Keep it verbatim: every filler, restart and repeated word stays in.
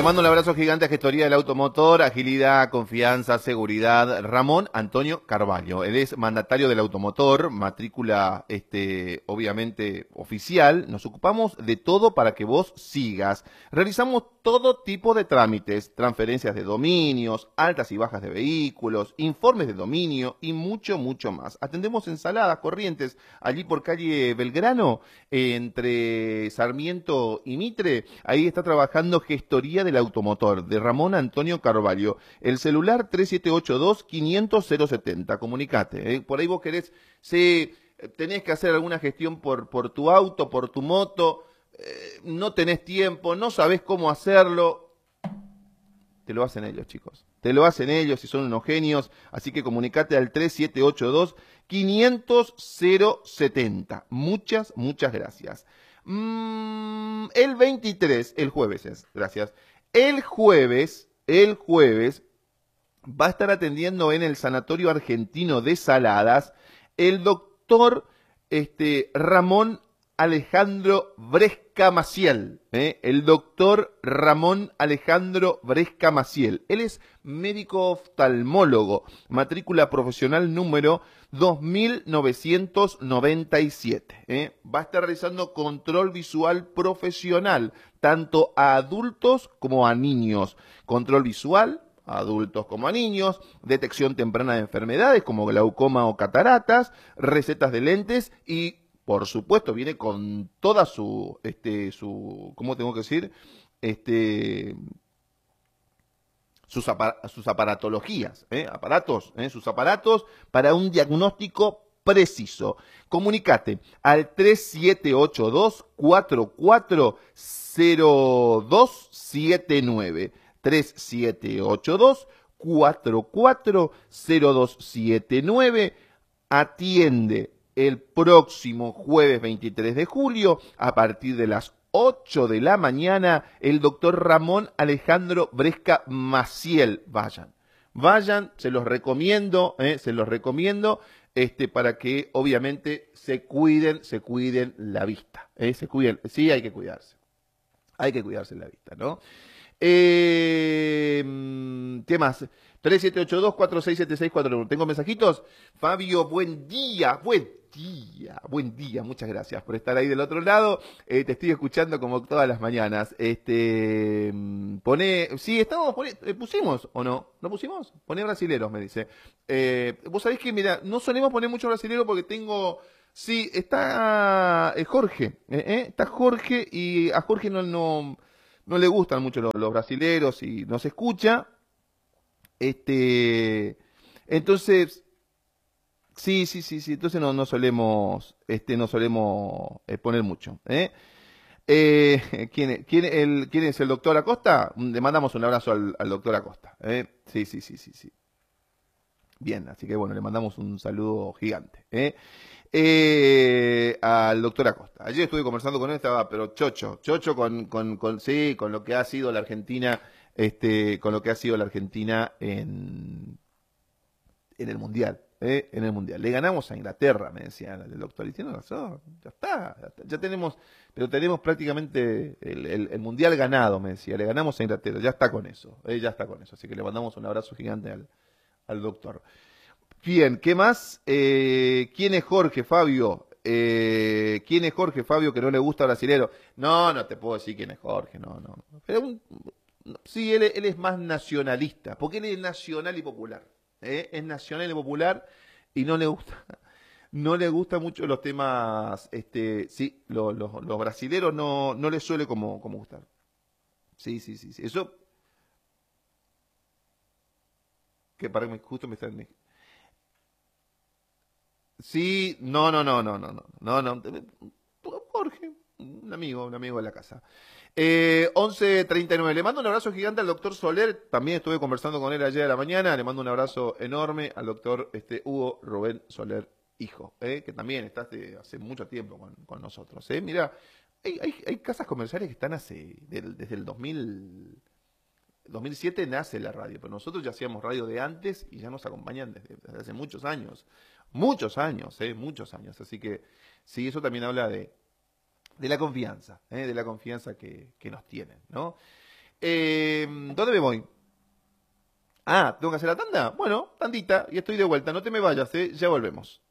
Le mando un abrazo gigante a Gestoría del Automotor, agilidad, confianza, seguridad. Ramón Antonio Carvalho, él es mandatario del automotor, matrícula, este, obviamente, oficial. Nos ocupamos de todo para que vos sigas. Realizamos todo tipo de trámites, transferencias de dominios, altas y bajas de vehículos, informes de dominio y mucho, mucho más. Atendemos en Saladas, Corrientes, allí por calle Belgrano, entre Sarmiento y Mitre. Ahí está trabajando Gestoría del Automotor, de Ramón Antonio Carvalho. El celular tres siete ocho dos, quinientos, cero setenta. Comunicate, ¿eh? Por ahí vos querés, si tenés que hacer alguna gestión por, por tu auto, por tu moto, eh, no tenés tiempo, no sabés cómo hacerlo, te lo hacen ellos, chicos. Te lo hacen ellos y son unos genios. Así que comunicate al tres siete ocho dos, quinientos, cero setenta. Muchas, muchas gracias. Mm, el veintitrés, el jueves es, gracias. El jueves, el jueves, va a estar atendiendo en el Sanatorio Argentino de Saladas el doctor este, Ramón Alejandro Bresca Maciel, ¿eh? El doctor Ramón Alejandro Bresca Maciel. Él es médico oftalmólogo, matrícula profesional número dos mil novecientos noventa y siete. ¿eh? Va a estar realizando control visual profesional, tanto a adultos como a niños. Control visual, a adultos como a niños, detección temprana de enfermedades como glaucoma o cataratas, recetas de lentes y, por supuesto, viene con toda su, este, su, ¿cómo tengo que decir? Este, sus, apar sus aparatologías, ¿eh? aparatos, ¿eh? sus aparatos para un diagnóstico preciso. Comunicate al tres siete ocho dos, cuatro cuatro cero dos siete nueve. tres siete ocho dos, cuatro cuatro cero dos siete nueve. Atiende el próximo jueves veintitrés de julio a partir de las ocho de la mañana el doctor Ramón Alejandro Bresca Maciel. Vayan, vayan, se los recomiendo, eh, se los recomiendo este, para que obviamente se cuiden, se cuiden la vista. Eh, se cuiden, sí, hay que cuidarse, hay que cuidarse la vista, ¿no? Eh, ¿Qué más? tres siete ocho dos, cuatro seis siete seis cuatro uno. ¿Tengo mensajitos? Fabio, buen día, buen día, buen día. Muchas gracias por estar ahí del otro lado. Eh, te estoy escuchando como todas las mañanas. Este, pone, sí, estamos, pone, pusimos o no, ¿no pusimos? Poné brasileros, me dice. Eh, Vos sabés que, mira, no solemos poner mucho brasilero porque tengo... Sí, está eh, Jorge, eh, eh, está Jorge y a Jorge no... no No le gustan mucho los, los brasileros y nos escucha. Este, entonces, sí, sí, sí, sí. Entonces no, no solemos, este, no solemos eh, poner mucho. ¿eh? Eh, ¿quién, es, quién, el, ¿Quién es el doctor Acosta? Le mandamos un abrazo al, al doctor Acosta. ¿eh? Sí, sí, sí, sí, sí. Bien, así que bueno, le mandamos un saludo gigante. ¿eh? Eh, al doctor Acosta. Ayer estuve conversando con él, estaba, pero chocho, chocho con, con, con, sí, con lo que ha sido la Argentina, este, con lo que ha sido la Argentina en, en el Mundial, ¿eh? en el Mundial. Le ganamos a Inglaterra, me decía el doctor, y tiene razón, ya está, ya, está, ya tenemos, pero tenemos prácticamente el, el, el Mundial ganado, me decía, le ganamos a Inglaterra, ya está con eso, ¿eh? ya está con eso, así que le mandamos un abrazo gigante al, al doctor. Bien, ¿qué más? Eh, ¿Quién es Jorge, Fabio? Eh, ¿Quién es Jorge, Fabio, que no le gusta brasilero? No, no te puedo decir quién es Jorge, no, no. Pero un, sí, él, él es más nacionalista, porque él es nacional y popular. ¿eh? Es nacional y popular y no le gusta, no le gusta mucho los temas, este, sí, los, los, los brasileros no, no les suele como, como gustar. Sí, sí, sí, sí. Eso, que para mí justo me están... Sí, no, no, no, no, no, no, no, no. Jorge, un amigo, un amigo de la casa. Eh, once treinta y nueve. Le mando un abrazo gigante al doctor Soler. También estuve conversando con él ayer a la mañana. Le mando un abrazo enorme al doctor este, Hugo Rubén Soler, hijo, eh, que también está hace, hace mucho tiempo con, con nosotros. Eh. Mira, hay, hay, hay casas comerciales que están hace, del, desde el dos mil, dos mil siete nace la radio, pero nosotros ya hacíamos radio de antes y ya nos acompañan desde, desde hace muchos años. Muchos años, eh, muchos años. Así que sí, eso también habla de, de la confianza, eh, de la confianza que, que nos tienen, ¿no? Eh, ¿Dónde me voy? Ah, ¿tengo que hacer la tanda? Bueno, tandita, y estoy de vuelta. No te me vayas, ¿eh? Ya volvemos.